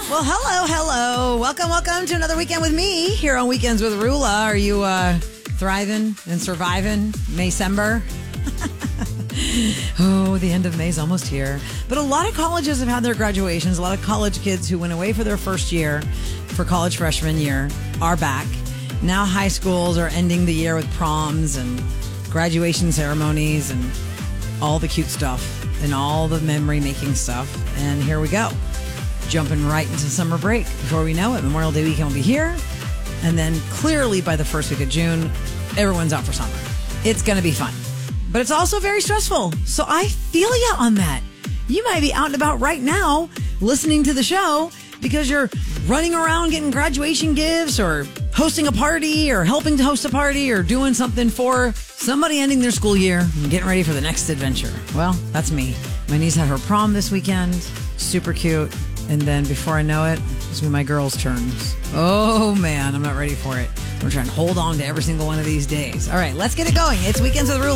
Well, hello. Welcome to another weekend with me here on Weekends with Rula. Are you thriving and surviving Maycember? Oh, the end of May's almost here. But a lot of colleges have had their graduations. A lot of college kids who went away for their first year, for college freshman year, are back. Now high schools are ending the year with proms and graduation ceremonies and all the cute stuff and all the memory-making stuff. And here we go. Jumping right into summer break. Before we know it, Memorial Day weekend will be here. And then clearly by the first week of June, everyone's out for summer. It's going to be fun. But it's also very stressful. So I feel you on that. You might be out and about right now listening to the show because you're running around getting graduation gifts or hosting a party or helping to host a party or doing something for somebody ending their school year and getting ready for the next adventure. Well, that's me. My niece had her prom this weekend. Super cute. And then before I know it, it's gonna be my girls' turns. Oh man, I'm not ready for it. I'm trying to hold on to every single one of these days. All right, let's get it going. It's Weekends with Rula.